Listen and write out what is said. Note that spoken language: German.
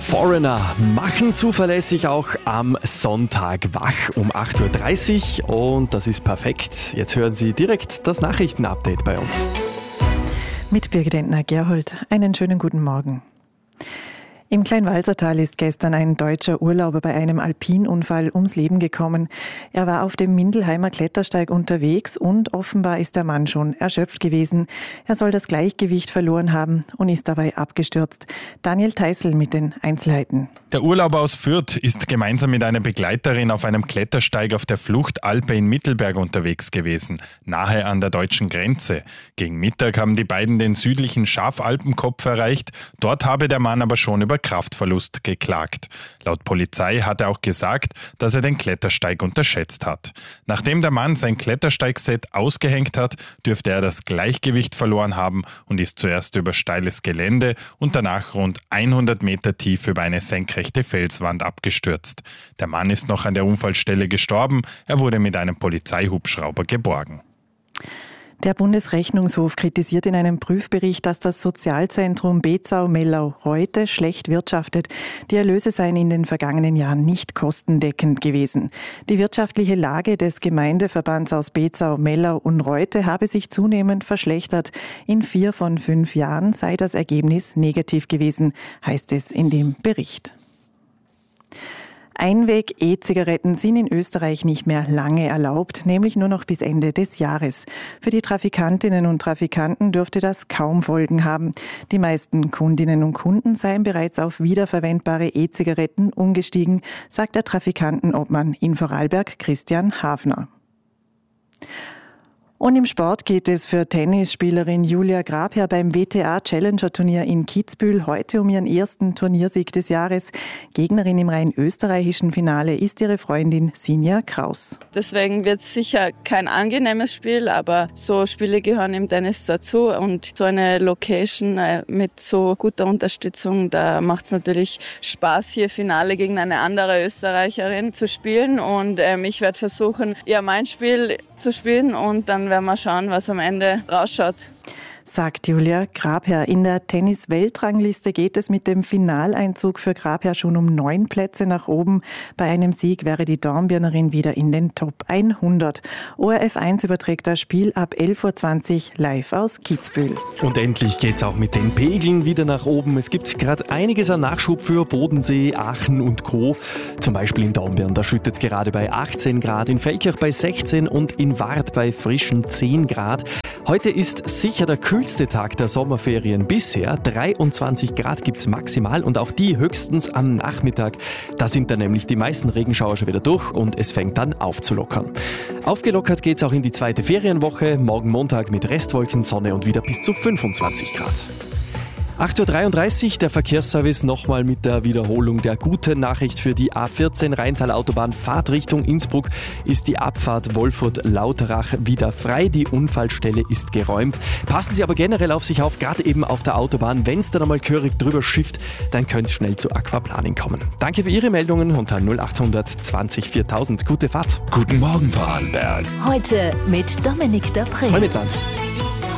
Foreigner machen zuverlässig auch am Sonntag wach um 8.30 Uhr und das ist perfekt. Jetzt hören Sie direkt das Nachrichtenupdate bei uns. Mit Birgit Entner-Gerhold. Einen schönen guten Morgen. Im Kleinwalsertal ist gestern ein deutscher Urlauber bei einem Alpinunfall ums Leben gekommen. Er war auf dem Mindelheimer Klettersteig unterwegs und offenbar ist der Mann schon erschöpft gewesen. Er soll das Gleichgewicht verloren haben und ist dabei abgestürzt. Daniel Theißl mit den Einzelheiten. Der Urlauber aus Fürth ist gemeinsam mit einer Begleiterin auf einem Klettersteig auf der Fluchtalpe in Mittelberg unterwegs gewesen, nahe an der deutschen Grenze. Gegen Mittag haben die beiden den südlichen Schafalpenkopf erreicht. Dort habe der Mann aber schon über Kraftverlust geklagt. Laut Polizei hat er auch gesagt, dass er den Klettersteig unterschätzt hat. Nachdem der Mann sein Klettersteigset ausgehängt hat, dürfte er das Gleichgewicht verloren haben und ist zuerst über steiles Gelände und danach rund 100 Meter tief über eine senkrechte Felswand abgestürzt. Der Mann ist noch an der Unfallstelle gestorben, er wurde mit einem Polizeihubschrauber geborgen. Der Bundesrechnungshof kritisiert in einem Prüfbericht, dass das Sozialzentrum Bezau-Mellau-Reute schlecht wirtschaftet. Die Erlöse seien in den vergangenen Jahren nicht kostendeckend gewesen. Die wirtschaftliche Lage des Gemeindeverbands aus Bezau, Mellau und Reute habe sich zunehmend verschlechtert. In 4 von 5 Jahren sei das Ergebnis negativ gewesen, heißt es in dem Bericht. Einweg-E-Zigaretten sind in Österreich nicht mehr lange erlaubt, nämlich nur noch bis Ende des Jahres. Für die Trafikantinnen und Trafikanten dürfte das kaum Folgen haben. Die meisten Kundinnen und Kunden seien bereits auf wiederverwendbare E-Zigaretten umgestiegen, sagt der Trafikantenobmann in Vorarlberg Christian Hafner. Und im Sport geht es für Tennisspielerin Julia Grabherr beim WTA Challenger Turnier in Kitzbühel heute um ihren ersten Turniersieg des Jahres. Gegnerin im rein österreichischen Finale ist ihre Freundin Sinja Kraus. Deswegen wird es sicher kein angenehmes Spiel, aber so Spiele gehören im Tennis dazu und so eine Location mit so guter Unterstützung, da macht es natürlich Spaß, hier Finale gegen eine andere Österreicherin zu spielen und ich werde versuchen, ja, mein Spiel zu spielen und dann werden wir schauen, was am Ende rausschaut. Sagt Julia Grabherr. In der Tennis-Weltrangliste geht es mit dem Finaleinzug für Grabherr schon um 9 Plätze nach oben. Bei einem Sieg wäre die Dornbirnerin wieder in den Top 100. ORF 1 überträgt das Spiel ab 11.20 Uhr live aus Kitzbühel. Und endlich geht's auch mit den Pegeln wieder nach oben. Es gibt gerade einiges an Nachschub für Bodensee, Aachen und Co. Zum Beispiel in Dornbirn, da schüttet es gerade bei 18 Grad, in Feldkirch bei 16 und in Wart bei frischen 10 Grad. Heute ist sicher der kühlste Tag der Sommerferien bisher. 23 Grad gibt's maximal und auch die höchstens am Nachmittag. Da sind dann nämlich die meisten Regenschauer schon wieder durch und es fängt dann aufzulockern. Aufgelockert geht's auch in die zweite Ferienwoche. Morgen Montag mit Restwolken, Sonne und wieder bis zu 25 Grad. 8.33 Uhr, der Verkehrsservice nochmal mit der Wiederholung der guten Nachricht für die A14 Rheintal-Autobahn Fahrtrichtung Innsbruck ist die Abfahrt Wolfurt-Lauterach wieder frei. Die Unfallstelle ist geräumt. Passen Sie aber generell auf sich auf, gerade eben auf der Autobahn. Wenn es dann einmal gehörig drüber schifft, dann könnte es schnell zu Aquaplaning kommen. Danke für Ihre Meldungen unter 0800 20 4000. Gute Fahrt. Guten Morgen, Vorarlberg. Heute mit Dominik Dapre. Voll mit Land.